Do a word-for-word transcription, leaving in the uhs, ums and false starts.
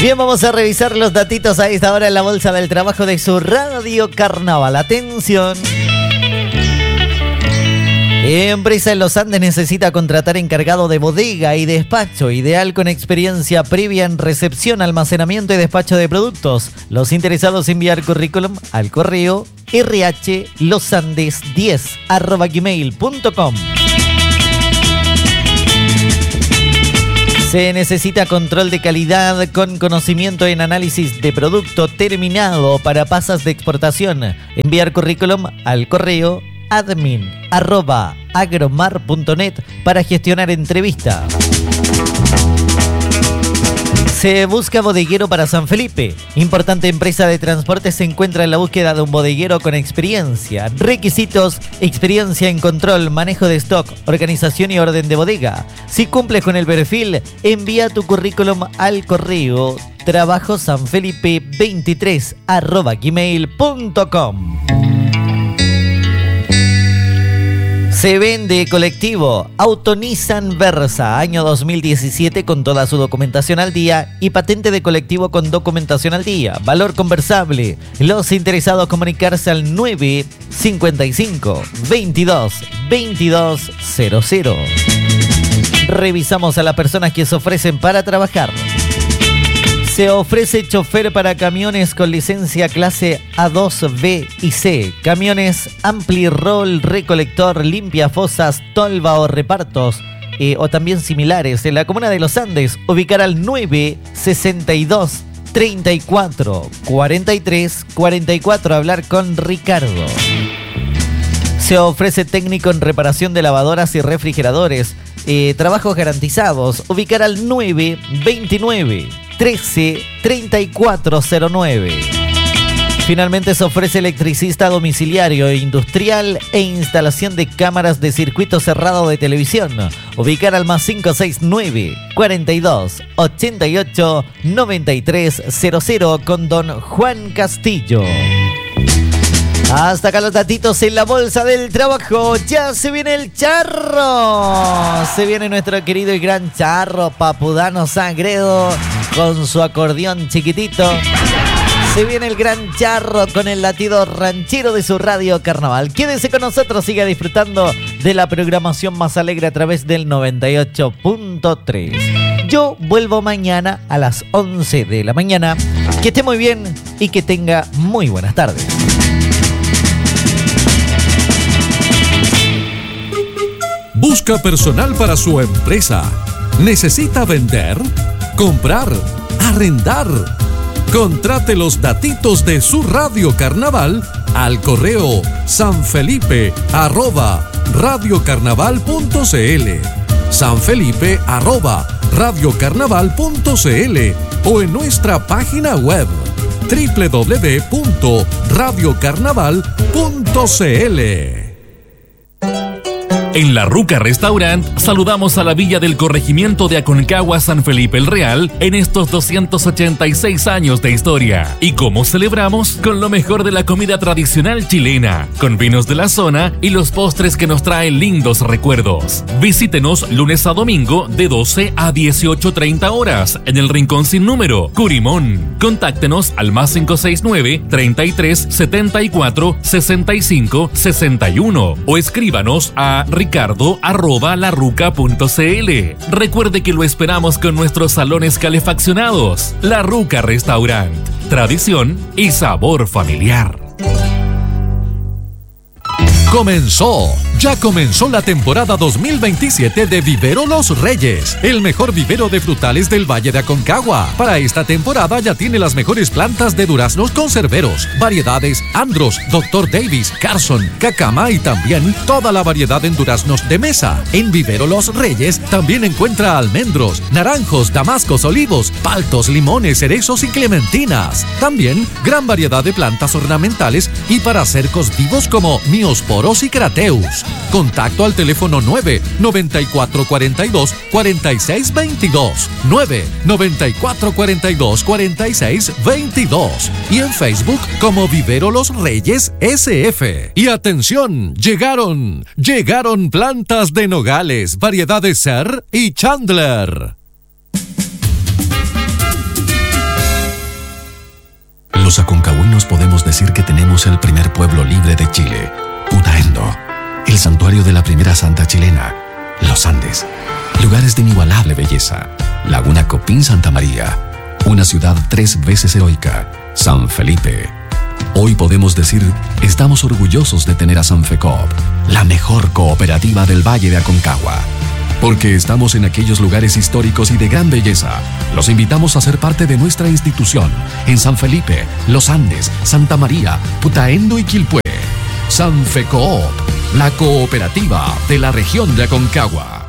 Bien, vamos a revisar los datitos a esta hora en la bolsa del trabajo de su Radio Carnaval. Atención. Empresa en los Andes necesita contratar encargado de bodega y despacho, ideal con experiencia previa en recepción, almacenamiento y despacho de productos. Los interesados enviar currículum al correo r h losandes diez arroba gmail punto com. Se necesita control de calidad con conocimiento en análisis de producto terminado para pasas de exportación. Enviar currículum al correo admin arroba agromar punto net para gestionar entrevista. Se busca bodeguero para San Felipe. Importante empresa de transporte se encuentra en la búsqueda de un bodeguero con experiencia. Requisitos: experiencia en control, manejo de stock, organización y orden de bodega. Si cumples con el perfil, envía tu currículum al correo trabajosanfelipe veintitrés arroba gmail punto com. Se vende colectivo Auto Nissan Versa, año dos mil diecisiete, con toda su documentación al día y patente de colectivo con documentación al día. Valor conversable. Los interesados comunicarse al nueve cincuenta y cinco veintidós veintidós cero cero. Revisamos a las personas que se ofrecen para trabajar. Se ofrece chofer para camiones con licencia clase A dos, B y C. Camiones Ampli-Roll, recolector, limpia fosas, tolva o repartos eh, o también similares. En la comuna de Los Andes, ubicar al nueve sesenta y dos treinta y cuatro cuarenta y tres cuarenta y cuatro. Hablar con Ricardo. Se ofrece técnico en reparación de lavadoras y refrigeradores. Eh, trabajos garantizados. Ubicar al nueve veintinueve trece treinta y cuatro cero nueve. Finalmente se ofrece electricista domiciliario, industrial e instalación de cámaras de circuito cerrado de televisión. Ubicar al más cinco seis nueve cuarenta y dos ochenta y ocho noventa y tres cero cero con don Juan Castillo. Hasta acá los datitos en la bolsa del trabajo. Ya se viene el charro. Se viene nuestro querido y gran charro Papudano Sagredo con su acordeón chiquitito. Se viene el gran charro con el latido ranchero de su Radio Carnaval. Quédese con nosotros, siga disfrutando de la programación más alegre a través del noventa y ocho punto tres. Yo vuelvo mañana a las once de la mañana. Que esté muy bien y que tenga muy buenas tardes. Busca personal para su empresa. ¿Necesita vender? ¿Comprar? ¿Arrendar? Contrate los datitos de su Radio Carnaval al correo sanfelipe arroba radiocarnaval punto cl, sanfelipe arroba radiocarnaval punto cl o en nuestra página web doble u doble u doble u punto radiocarnaval punto cl. En La Ruca Restaurant saludamos a la Villa del Corregimiento de Aconcagua San Felipe el Real en estos doscientos ochenta y seis años de historia. ¿Y cómo celebramos? Con lo mejor de la comida tradicional chilena, con vinos de la zona y los postres que nos traen lindos recuerdos. Visítenos lunes a domingo de doce a dieciocho treinta horas en el Rincón Sin Número, Curimón. Contáctenos al más cinco seis nueve treinta y tres setenta y cuatro sesenta y cinco sesenta y uno o escríbanos a ricardo arroba larruca punto cl. Recuerde que lo esperamos con nuestros salones calefaccionados. La Ruca Restaurant, tradición y sabor familiar. Comenzó, ya comenzó la temporada dos mil veintisiete de Vivero Los Reyes, el mejor vivero de frutales del Valle de Aconcagua. Para esta temporada ya tiene las mejores plantas de duraznos conserveros, variedades Andros, doctor Davis, Carson, Cacama y también toda la variedad en duraznos de mesa. En Vivero Los Reyes también encuentra almendros, naranjos, damascos, olivos, paltos, limones, cerezos y clementinas. También gran variedad de plantas ornamentales y para cercos vivos como miosporos y crateus. Contacto al teléfono nueve noventa y cuatro cuarenta y dos cuarenta y seis veintidós, nueve noventa y cuatro cuarenta y dos cuarenta y seis veintidós y en Facebook como Vivero Los Reyes S F. Y atención, llegaron, llegaron plantas de nogales, variedades Ser y Chandler. Los aconcagüinos podemos decir que tenemos el primer pueblo libre de Chile, Putaendo, el santuario de la primera santa chilena, los Andes, lugares de inigualable belleza, Laguna Copín Santa María, una ciudad tres veces heroica, San Felipe. Hoy podemos decir, estamos orgullosos de tener a Sanfecoop, la mejor cooperativa del Valle de Aconcagua. Porque estamos en aquellos lugares históricos y de gran belleza, los invitamos a ser parte de nuestra institución en San Felipe, Los Andes, Santa María, Putaendo y Quilpué. Sanfecoop, la cooperativa de la región de Aconcagua.